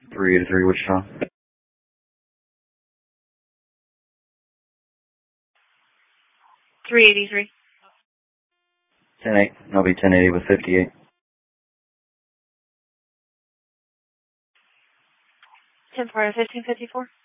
383 Wichita. 383. 10-8. I'll be 1080 with 58. 10-4, 1554.